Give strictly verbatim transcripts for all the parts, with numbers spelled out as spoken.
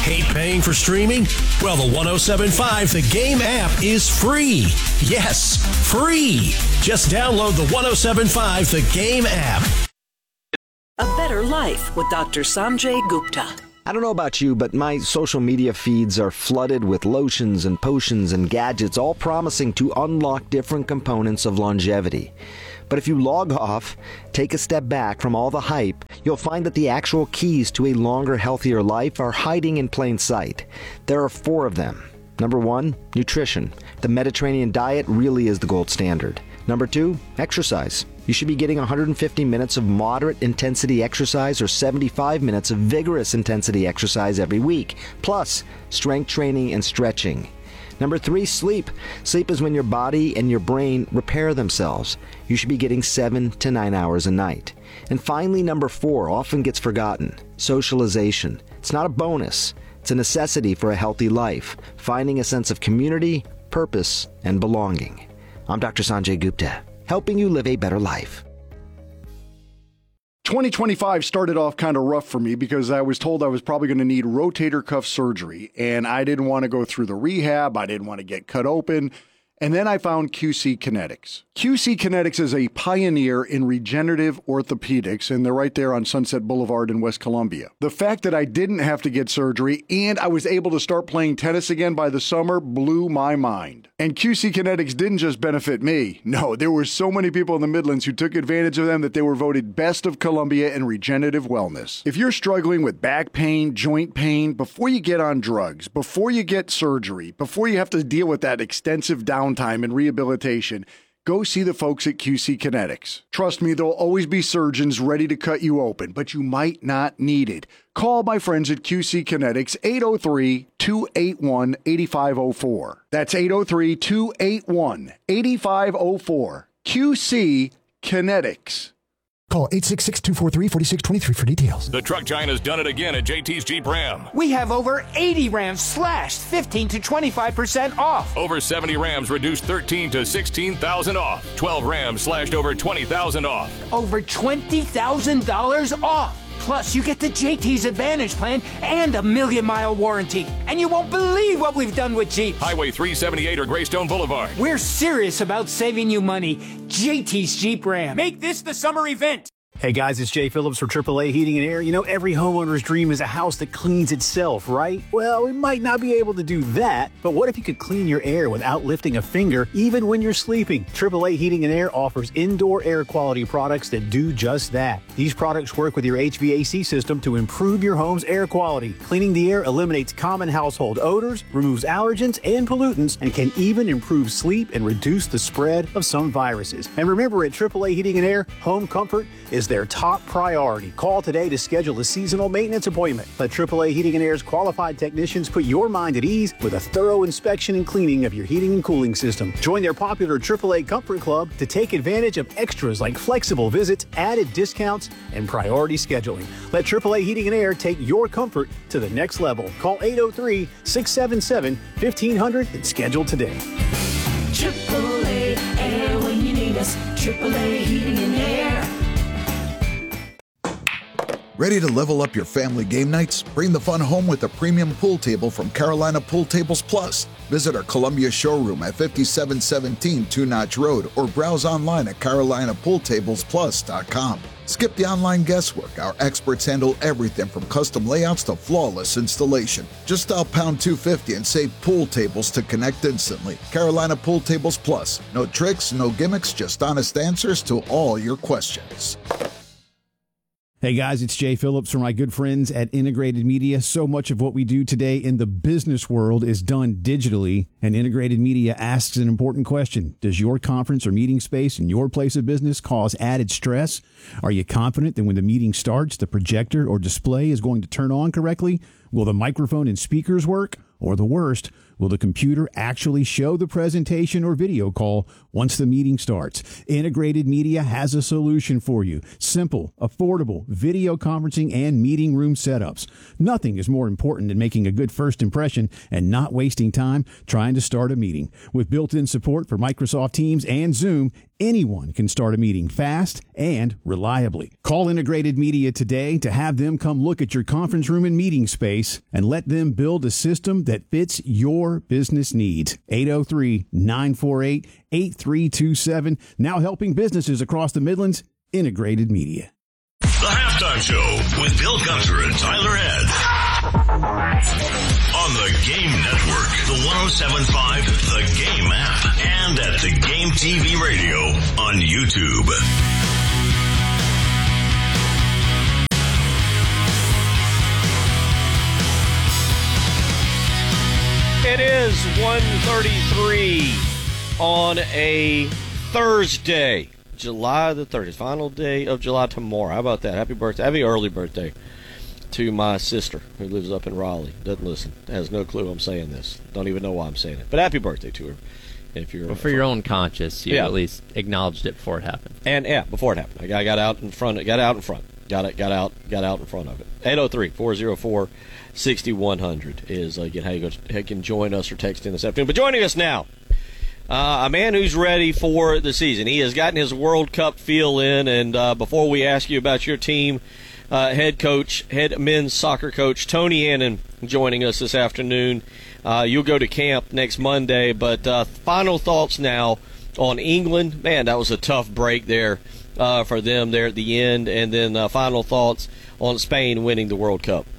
Hate paying for streaming? Well, the one oh seven point five The Game app is free. Yes, free. Just download the one oh seven point five The Game app. A Better Life with Doctor Sanjay Gupta. I don't know about you, but my social media feeds are flooded with lotions and potions and gadgets, all promising to unlock different components of longevity. But if you log off, take a step back from all the hype, you'll find that the actual keys to a longer, healthier life are hiding in plain sight. There are four of them. Number one, nutrition. The Mediterranean diet really is the gold standard. Number two, exercise. You should be getting one hundred fifty minutes of moderate intensity exercise or seventy-five minutes of vigorous intensity exercise every week, plus strength training and stretching. Number three, sleep. Sleep is when your body and your brain repair themselves. You should be getting seven to nine hours a night. And finally, number four, often gets forgotten, socialization. It's not a bonus. It's a necessity for a healthy life, finding a sense of community, purpose, and belonging. I'm Doctor Sanjay Gupta, helping you live a better life. twenty twenty-five started off kind of rough for me because I was told I was probably going to need rotator cuff surgery, and I didn't want to go through the rehab. I didn't want to get cut open. And then I found Q C Kinetics. Q C Kinetics is a pioneer in regenerative orthopedics, and they're right there on Sunset Boulevard in West Columbia. The fact that I didn't have to get surgery and I was able to start playing tennis again by the summer blew my mind. And Q C Kinetics didn't just benefit me. No, there were so many people in the Midlands who took advantage of them that they were voted Best of Columbia in regenerative wellness. If you're struggling with back pain, joint pain, before you get on drugs, before you get surgery, before you have to deal with that extensive downtime and rehabilitation, go see the folks at Q C Kinetics. Trust me, there'll always be surgeons ready to cut you open, but you might not need it. Call my friends at Q C Kinetics, eight oh three, two eight one, eight five oh four. That's eight oh three, two eight one, eight five oh four. Q C Kinetics. Call eight six six, two four three, four six two three for details. The truck giant has done it again at J T's Jeep Ram. We have over eighty Rams slashed fifteen to twenty-five percent off. Over seventy Rams reduced thirteen to sixteen thousand off. twelve Rams slashed over twenty thousand off. Over twenty thousand dollars off. Plus, you get the J T's Advantage plan and a million-mile warranty. And you won't believe what we've done with Jeep. Highway three seventy-eight or Greystone Boulevard. We're serious about saving you money. J T's Jeep Ram. Make this the summer event. Hey guys, it's Jay Phillips for triple A Heating and Air. You know, every homeowner's dream is a house that cleans itself, right? Well, we might not be able to do that, but what if you could clean your air without lifting a finger, even when you're sleeping? triple A Heating and Air offers indoor air quality products that do just that. These products work with your H V A C system to improve your home's air quality. Cleaning the air eliminates common household odors, removes allergens and pollutants, and can even improve sleep and reduce the spread of some viruses. And remember, at triple A Heating and Air, home comfort is their top priority. Call today to schedule a seasonal maintenance appointment. Let triple A Heating and Air's qualified technicians put your mind at ease with a thorough inspection and cleaning of your heating and cooling system. Join their popular triple A Comfort Club to take advantage of extras like flexible visits, added discounts, and priority scheduling. Let triple A Heating and Air take your comfort to the next level. Call eight oh three, six seven seven, fifteen hundred and schedule today. triple A Air when you need us. triple A Heating and Air. Ready to level up your family game nights? Bring the fun home with a premium pool table from Carolina Pool Tables Plus. Visit our Columbia showroom at fifty-seven seventeen Two Notch Road or browse online at carolina pool tables plus dot com. Skip the online guesswork. Our experts handle everything from custom layouts to flawless installation. Just dial pound two fifty and save pool tables to connect instantly. Carolina Pool Tables Plus. No tricks, no gimmicks, just honest answers to all your questions. Hey guys, it's Jay Phillips from my good friends at Integrated Media. So much of what we do today in the business world is done digitally, and Integrated Media asks an important question. Does your conference or meeting space in your place of business cause added stress? Are you confident that when the meeting starts, the projector or display is going to turn on correctly? Will the microphone and speakers work? Or the worst, will the computer actually show the presentation or video call once the meeting starts? Integrated Media has a solution for you. Simple, affordable video conferencing and meeting room setups. Nothing is more important than making a good first impression and not wasting time trying to start a meeting. With built-in support for Microsoft Teams and Zoom, anyone can start a meeting fast and reliably. Call Integrated Media today to have them come look at your conference room and meeting space and let them build a system that fits your business needs. eight oh three, nine four eight, eight three two seven. Now helping businesses across the Midlands. Integrated Media. The Halftime Show with Bill Gunter and Tyler Head. On the Game Network, the one oh seven point five The Game app, and at the Game T V Radio on YouTube. It is one thirty-three on a Thursday, July the thirtieth, final day of July tomorrow. How about that? Happy birthday, happy early birthday to my sister who lives up in Raleigh. Doesn't listen, has no clue I'm saying this. Don't even know why I'm saying it. But happy birthday to her. If you're well, for your own conscience, you yeah. at least acknowledged it before it happened. And yeah, before it happened, I got out in front. Got out in front. Got it. Got out. Got out in front of it. eight oh three, four oh four, six one zero zero is again how you, go, how you can join us or text in this afternoon. But joining us now, uh, a man who's ready for the season. He has gotten his World Cup feel in. And uh, before we ask you about your team, uh, head coach, head men's soccer coach Tony Annan joining us this afternoon. Uh, you'll go to camp next Monday, but uh, final thoughts now on England. Man, that was a tough break there uh, for them there at the end. And then uh, final thoughts on Spain winning the World Cup.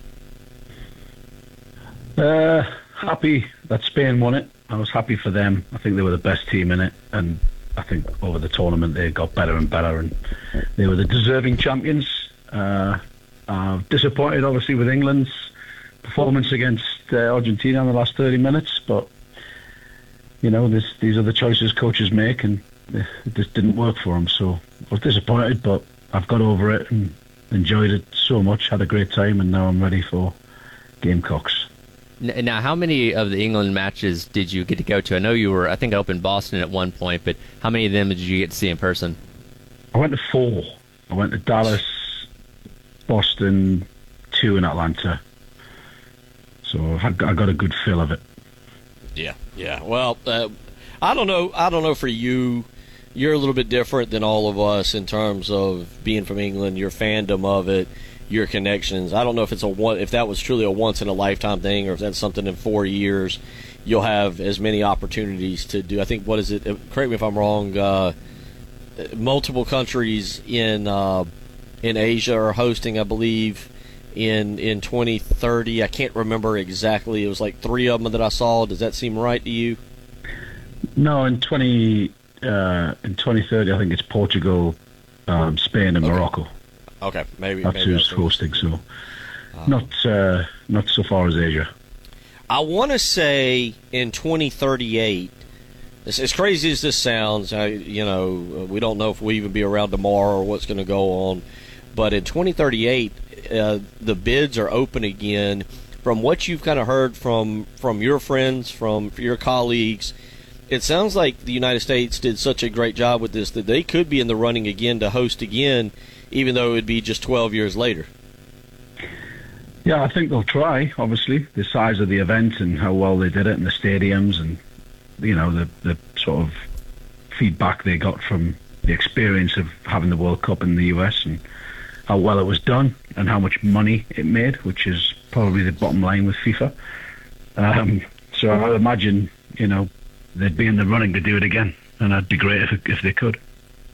Uh, happy that Spain won it. I was happy for them. I think they were the best team in it, and I think over the tournament they got better and better, and they were the deserving champions. Uh, uh, disappointed, obviously, with England's performance against uh, Argentina in the last thirty minutes, but you know, this, these are the choices coaches make, and it just didn't work for them. So I was disappointed, but I've got over it and enjoyed it so much, had a great time, and now I'm ready for Gamecocks. Now, how many of the England matches did you get to go to? I know you were, I think, up in Boston at one point, but how many of them did you get to see in person? I went to four. I went to Dallas, Boston, two in Atlanta. So I got a good feel of it. Yeah, yeah. Well, uh, I don't know. I don't know for you. You're a little bit different than all of us in terms of being from England, your fandom of it, your connections. I don't know if it's a one, if that was truly a once in a lifetime thing, or if that's something in four years you'll have as many opportunities to do. I think what is it? Correct me if I'm wrong. Uh, multiple countries in uh, in Asia are hosting, I believe, in in twenty thirty. I can't remember exactly. It was like three of them that I saw. Does that seem right to you? No, in twenty uh, in twenty thirty, I think it's Portugal, um, Spain, and okay. Morocco. Okay, maybe that's maybe who's hosting. So uh, not uh, not so far as Asia. I want to say in twenty thirty-eight. As crazy as this sounds, I, you know, we don't know if we even be around tomorrow or what's going to go on. But in twenty thirty-eight, uh, the bids are open again. From what you've kind of heard from from your friends, from your colleagues, it sounds like the United States did such a great job with this that they could be in the running again to host again, even though it would be just twelve years later. Yeah, I think they'll try, obviously. The size of the event and how well they did it in the stadiums and, you know, the, the sort of feedback they got from the experience of having the World Cup in the U S and how well it was done and how much money it made, which is probably the bottom line with FIFA. Um, so I imagine, you know, they'd be in the running to do it again, and that'd be great if, if they could.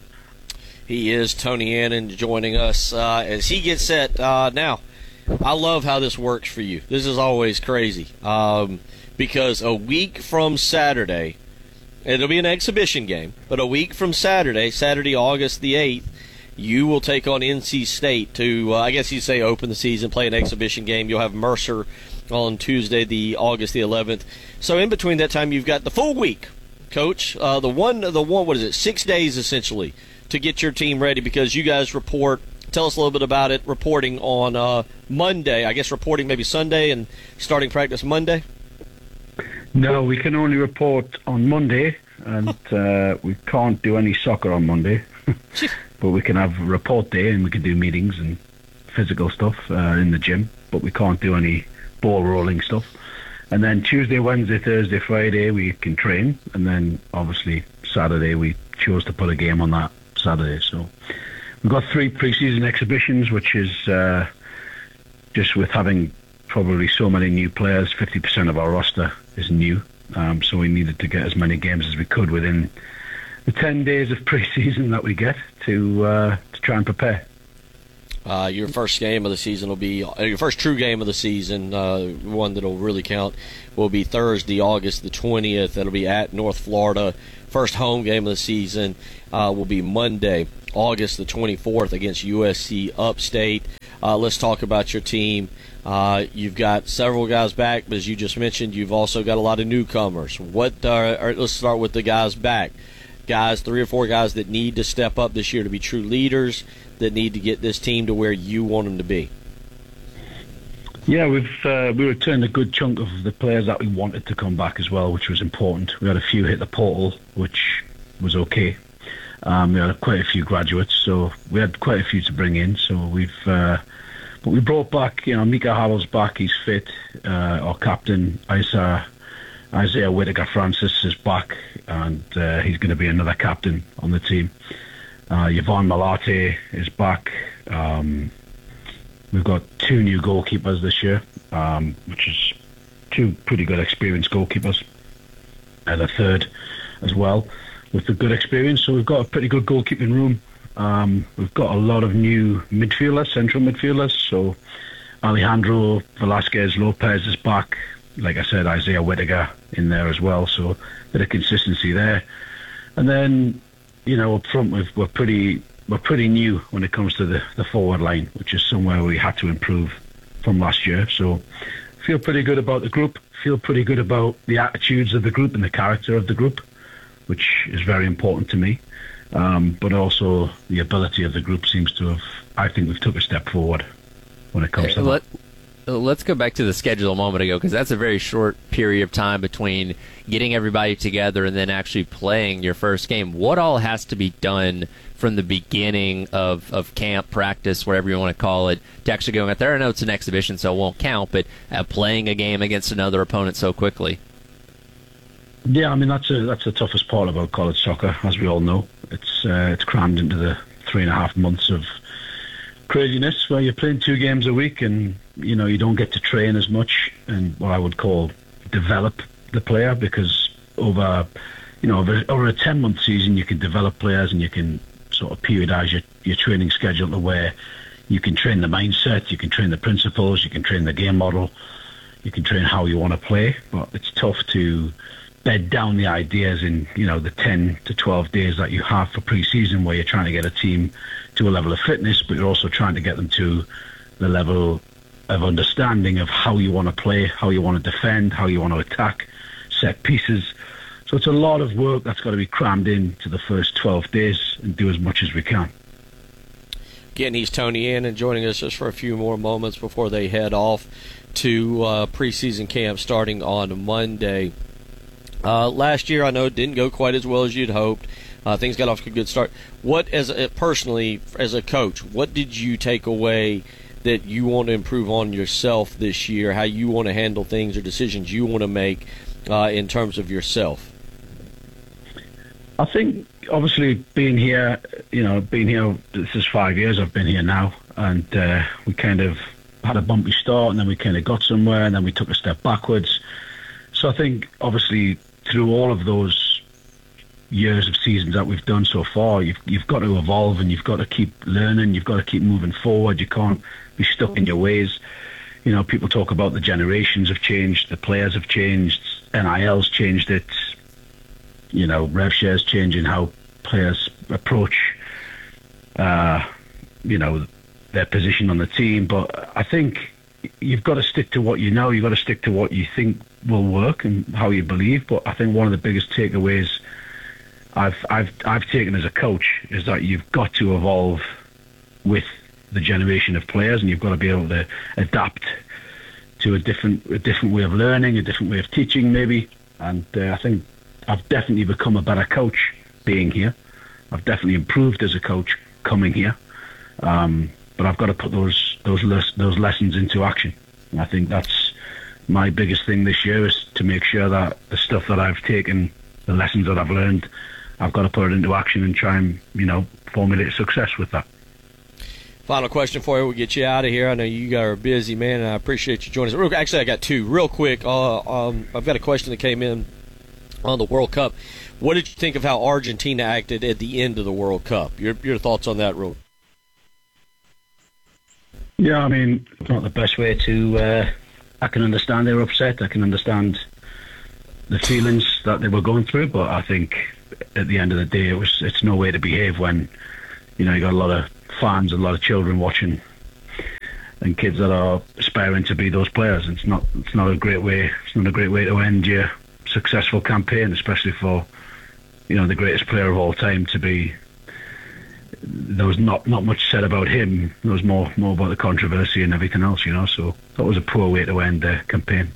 He is Tony Annan joining us uh, as he gets set. Uh, now, I love how this works for you. This is always crazy um, because a week from Saturday, it'll be an exhibition game, but a week from Saturday, Saturday, August the eighth, you will take on N C State to, uh, I guess you'd say, open the season, play an exhibition game. You'll have Mercer on Tuesday, the August the eleventh. So in between that time, you've got the full week, Coach. Uh, the one, the one, what is it? Six days essentially to get your team ready because you guys report. Tell us a little bit about it. Reporting on uh, Monday, I guess. Reporting maybe Sunday and starting practice Monday. No, we can only report on Monday, and uh, we can't do any soccer on Monday. But we can have a report day, and we can do meetings and physical stuff uh, in the gym, but we can't do any ball rolling stuff. And then Tuesday, Wednesday, Thursday, Friday, we can train, and then obviously Saturday we chose to put a game on that Saturday. So we've got three pre-season exhibitions, which is uh, just with having probably so many new players, fifty percent of our roster is new, um, so we needed to get as many games as we could within the ten days of pre-season that we get to uh, to try and prepare. Uh, your first game of the season will be uh, your first true game of the season, uh, one that'll really count, will be Thursday, August the twentieth. That'll be at North Florida. First home game of the season uh, will be Monday, August the twenty-fourth against U S C Upstate. Uh, let's talk about your team. Uh, you've got several guys back, but as you just mentioned, you've also got a lot of newcomers. What? Uh, or let's start with the guys back. Guys, three or four guys that need to step up this year to be true leaders, that need to get this team to where you want them to be. Yeah, we've uh, we returned a good chunk of the players that we wanted to come back as well, which was important. We had a few hit the portal, which was okay. Um, we had quite a few graduates, so we had quite a few to bring in. So we've, uh, but we brought back, you know, Mika Havel's back. He's fit. Uh, our captain Isaiah Isaiah Whitaker Francis is back, and uh, he's going to be another captain on the team. Uh, Yvonne Malate is back. Um, we've got two new goalkeepers this year, um, which is two pretty good experienced goalkeepers, and a third as well with the good experience. So we've got a pretty good goalkeeping room. Um, we've got a lot of new midfielders, central midfielders. So Alejandro Velasquez Lopez is back. Like I said, Isaiah Whitaker in there as well. So a bit of consistency there. And then, you know, up front we've, we're pretty we're pretty new when it comes to the, the forward line, which is somewhere we had to improve from last year. So feel pretty good about the group. Feel pretty good about the attitudes of the group and the character of the group, which is very important to me. Um, but also the ability of the group seems to have, I think we've took a step forward when it comes hey, to let, that. Let's go back to the schedule a moment ago, because that's a very short period of time between getting everybody together and then actually playing your first game. What all has to be done from the beginning of, of camp, practice, whatever you want to call it, to actually going out there? I know it's an exhibition, so it won't count, but uh, playing a game against another opponent so quickly. Yeah, I mean, that's a, that's the toughest part about college soccer, as we all know. It's uh, it's crammed into the three and a half months of craziness where you're playing two games a week and, you know, you don't get to train as much and what I would call develop the player, because over, you know, over, over a ten-month season you can develop players and you can sort of periodize your, your training schedule to where you can train the mindset, you can train the principles, you can train the game model, you can train how you want to play, but it's tough to bed down the ideas in, you know, the ten to twelve days that you have for pre-season, where you're trying to get a team to a level of fitness, but you're also trying to get them to the level of understanding of how you want to play, how you want to defend, how you want to attack, set pieces. So it's a lot of work that's got to be crammed into the first twelve days and do as much as we can. Again, he's Tony Ann, and joining us just for a few more moments before they head off to uh, preseason camp starting on Monday. Uh, last year, I know it didn't go quite as well as you'd hoped. Uh, things got off to a good start. What, as a, personally, as a coach, what did you take away that you want to improve on yourself this year? How you want to handle things or decisions you want to make uh, in terms of yourself? I think, obviously, being here, you know, being here, this is five years I've been here now, and uh, we kind of had a bumpy start, and then we kind of got somewhere, and then we took a step backwards. So I think, obviously, through all of those years of seasons that we've done so far, you've you've got to evolve and you've got to keep learning, you've got to keep moving forward. You can't be stuck in your ways. You know, people talk about the generations have changed, the players have changed, N I L's changed it, you know, rev shares changing how players approach, uh, you know, their position on the team. But I think you've got to stick to what you know, you've got to stick to what you think will work and how you believe. But I think one of the biggest takeaways I've I've I've taken as a coach is that you've got to evolve with the generation of players, and you've got to be able to adapt to a different a different way of learning, a different way of teaching, maybe. And uh, I think I've definitely become a better coach being here. I've definitely improved as a coach coming here. Um, but I've got to put those those les- those lessons into action. And I think that's my biggest thing this year, is to make sure that the stuff that I've taken, the lessons that I've learned, I've got to put it into action and try and, you know, formulate success with that. Final question for you. We'll get you out of here. I know you guys are a busy man, and I appreciate you joining us. Actually, I got two. Real quick, uh, um, I've got a question that came in on the World Cup. What did you think of how Argentina acted at the end of the World Cup? Your your thoughts on that, Ro? Yeah, I mean, it's not the best way to... Uh, I can understand they were upset. I can understand the feelings that they were going through, but I think at the end of the day, it was it's no way to behave when, you know, you got a lot of fans, a lot of children watching, and kids that are aspiring to be those players. And it's not it's not a great way. It's not a great way to end your successful campaign, especially for, you know, the greatest player of all time to be. There was not, not much said about him. There was more more about the controversy and everything else, you know. So that was a poor way to end the campaign.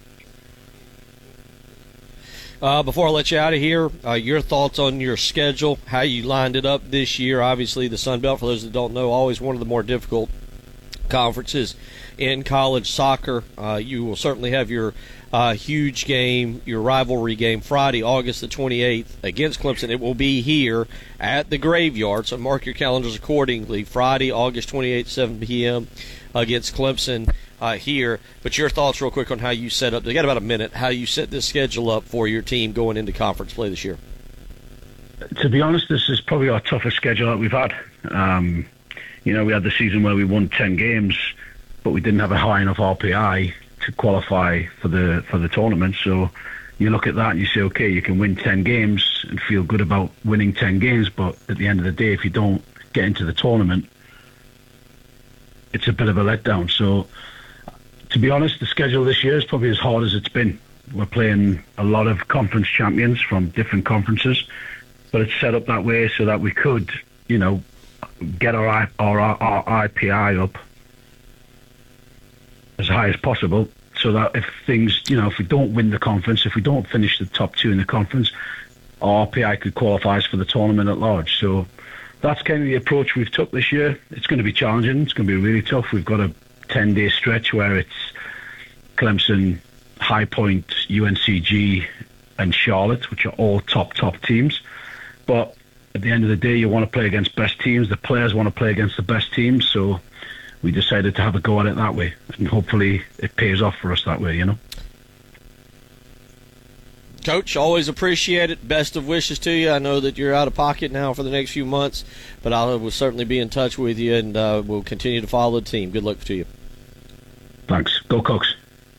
Uh, before I let you out of here, uh, your thoughts on your schedule, how you lined it up this year. Obviously, the Sun Belt, for those that don't know, always one of the more difficult conferences in college soccer. Uh, you will certainly have your uh, huge game, your rivalry game, Friday, August the twenty-eighth against Clemson. It will be here at the Graveyard, so mark your calendars accordingly. Friday, August twenty-eighth, seven p.m. against Clemson uh, here. But your thoughts real quick on how you set up, they got about a minute, how you set this schedule up for your team going into conference play this year. To be honest, this is probably our toughest schedule that we've had. Um, you know, we had the season where we won ten games, but we didn't have a high enough R P I to qualify for the for the tournament. So you look at that and you say, okay, you can win ten games and feel good about winning ten games, but at the end of the day, if you don't get into the tournament, it's a bit of a letdown. So to be honest, the schedule this year is probably as hard as it's been. We're playing a lot of conference champions from different conferences, but it's set up that way so that we could, you know, get our, our, our I P I up as high as possible, so that if things, you know, if we don't win the conference, if we don't finish the top two in the conference, our R P I could qualify us for the tournament at large. So that's kind of the approach we've took this year. It's going to be challenging. It's going to be really tough. We've got a ten-day stretch where it's Clemson, High Point, U N C G, and Charlotte, which are all top, top teams. But at the end of the day, you want to play against best teams. The players want to play against the best teams. So we decided to have a go at it that way, and hopefully it pays off for us that way, you know. Coach, always appreciate it. Best of wishes to you. I know that you're out of pocket now for the next few months, but I will certainly be in touch with you, and uh, we'll continue to follow the team. Good luck to you. Thanks. Go Cokes.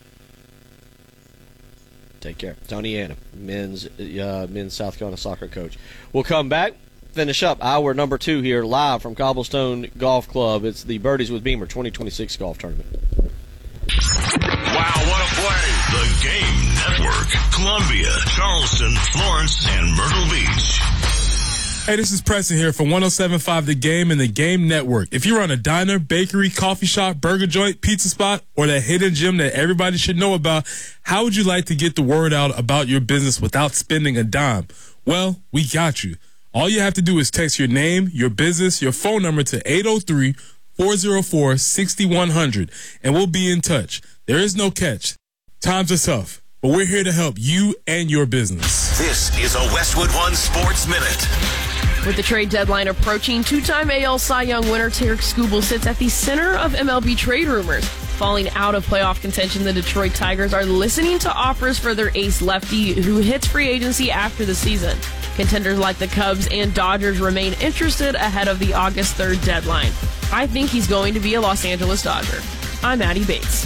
Take care. Tony Anna, men's uh, men's South Carolina soccer coach. We'll come back, finish up hour number two here live from Cobblestone Golf Club. It's the Birdies with Beamer twenty twenty-six golf tournament. Wow, what a play! The Game Network. Columbia, Charleston, Florence, and Myrtle Beach. Hey, this is Preston here from one oh seven point five The Game and The Game Network. If you run a diner, bakery, coffee shop, burger joint, pizza spot, or that hidden gem that everybody should know about, how would you like to get the word out about your business without spending a dime? Well, we got you. All you have to do is text your name, your business, your phone number to eight oh three, four oh four, six one zero zero, and we'll be in touch. There is no catch. Times are tough, but we're here to help you and your business. This is a Westwood One Sports Minute. With the trade deadline approaching, two-time A L Cy Young winner Tarek Skubal sits at the center of M L B trade rumors. Falling out of playoff contention, the Detroit Tigers are listening to offers for their ace lefty, who hits free agency after the season. Contenders like the Cubs and Dodgers remain interested ahead of the August third deadline. I think he's going to be a Los Angeles Dodger. I'm Maddie Bates.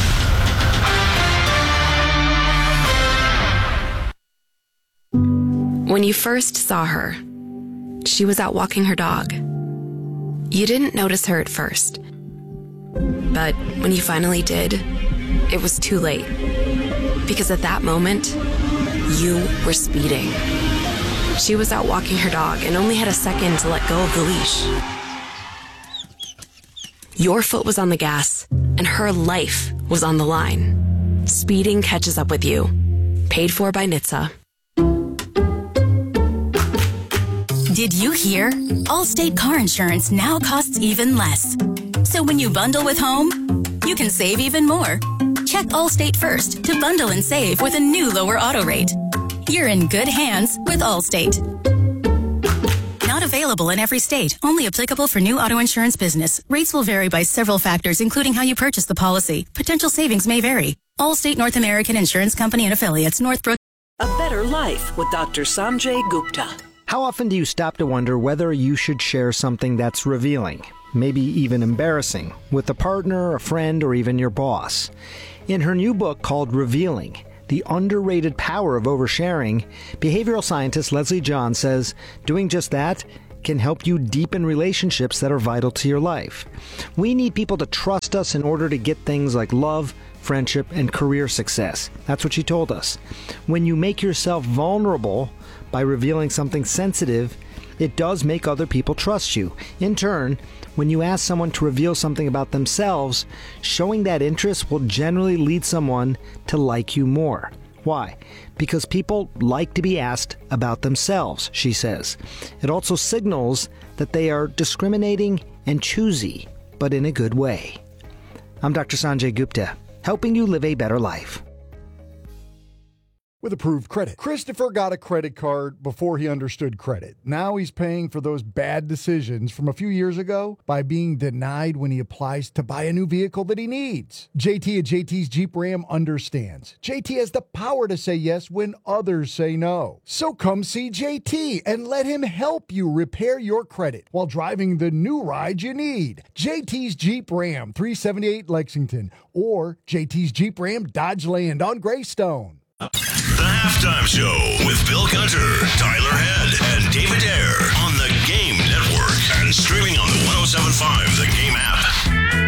When you first saw her, she was out walking her dog. You didn't notice her at first. But when you finally did, it was too late. Because at that moment, you were speeding. She was out walking her dog and only had a second to let go of the leash. Your foot was on the gas, and her life was on the line. Speeding catches up with you. Paid for by N H T S A. Did you hear? Allstate car insurance now costs even less. So when you bundle with home, you can save even more. Check Allstate first to bundle and save with a new lower auto rate. You're in good hands with Allstate. Not available in every state. Only applicable for new auto insurance business. Rates will vary by several factors, including how you purchase the policy. Potential savings may vary. Allstate North American Insurance Company and Affiliates, Northbrook. A Better Life with Doctor Sanjay Gupta. How often do you stop to wonder whether you should share something that's revealing, maybe even embarrassing, with a partner, a friend, or even your boss? In her new book called Revealing, The Underrated Power of Oversharing, behavioral scientist Leslie John says doing just that can help you deepen relationships that are vital to your life. We need people to trust us in order to get things like love, friendship, and career success. That's what she told us. When you make yourself vulnerable by revealing something sensitive, it does make other people trust you. In turn, when you ask someone to reveal something about themselves, showing that interest will generally lead someone to like you more. Why? Because people like to be asked about themselves, she says. It also signals that they are discriminating and choosy, but in a good way. I'm Doctor Sanjay Gupta, helping you live a better life. With approved credit. Christopher got a credit card before he understood credit. Now he's paying for those bad decisions from a few years ago by being denied when he applies to buy a new vehicle that he needs. J T at J T's Jeep Ram understands. J T has the power to say yes when others say no. So come see J T and let him help you repair your credit while driving the new ride you need. J T's Jeep Ram, three seventy-eight Lexington, or J T's Jeep Ram Dodge Land on Greystone. The Halftime Show with Bill Gunter, Tyler Head, and David Ayer on the Game Network and streaming on the one oh seven point five The Game